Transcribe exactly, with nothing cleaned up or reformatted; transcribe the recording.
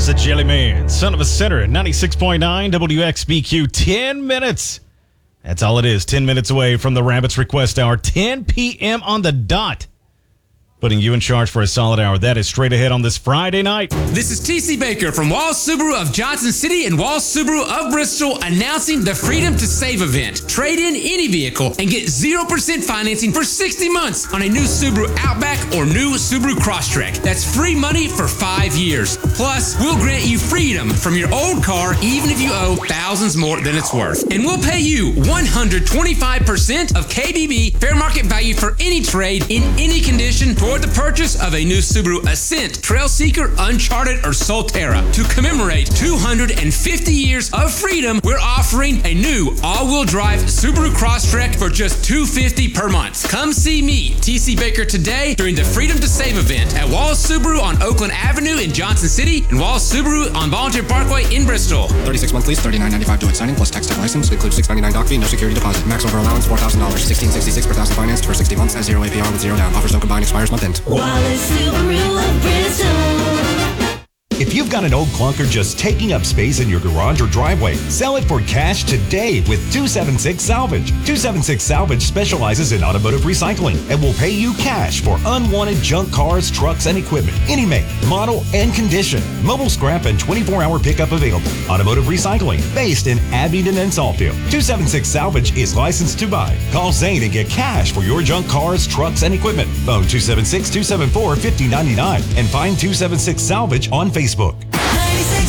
It's the Jelly Man, son of a sinner, ninety-six point nine W X B Q. ten minutes. That's all it is. ten minutes away from the Rabbits Request Hour. ten p.m. on the dot. Putting you in charge for a solid hour. That is straight ahead on this Friday night. This is T C Baker from Walls Subaru of Johnson City and Walls Subaru of Bristol announcing the Freedom to Save event. Trade in any vehicle and get zero percent financing for sixty months on a new Subaru Outback or new Subaru Crosstrek. That's free money for five years. Plus, we'll grant you freedom from your old car even if you owe thousands more than it's worth. And we'll pay you one hundred twenty-five percent of K B B fair market value for any trade in any condition toward the purchase of a new Subaru Ascent, Trailseeker, Uncharted, or Solterra. To commemorate two hundred fifty years of freedom, we're offering a new all-wheel drive Subaru Crosstrek for just two hundred fifty dollars per month. Come see me, T C Baker, today during the Freedom to Save event at Walls Subaru on Oakland Avenue in Johnson City and Walls Subaru on Volunteer Parkway in Bristol. thirty-six month lease, thirty-nine ninety-five due at signing plus tax tech license. Includes six ninety-nine doc fee, no security deposit. Max over allowance four thousand dollars. sixteen sixty-six per thousand financed for sixty months at zero A P R with zero down. Offers no combined, expires month end. Wallace Subaru of Bristol. If you've got an old clunker just taking up space in your garage or driveway, sell it for cash today with two seventy-six Salvage. two seventy-six Salvage specializes in automotive recycling and will pay you cash for unwanted junk cars, trucks, and equipment. Any make, model, and condition. Mobile scrap and twenty-four hour pickup available. Automotive recycling based in Abingdon and Saltfield. two seventy-six Salvage is licensed to buy. Call Zane and get cash for your junk cars, trucks, and equipment. Phone two seven six, two seven four, five oh nine nine and find two seventy-six Salvage on Facebook.